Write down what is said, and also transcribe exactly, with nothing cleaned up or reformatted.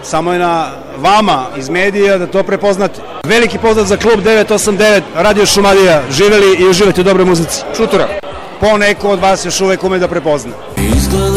samo je na vama iz medija da to prepoznate. Veliki pozdrav za klub devet osam devet Radio Šumadija. Živeli i uživajte u dobroj muzici. Čutura. Po neko od vas još uvek ume da prepozna.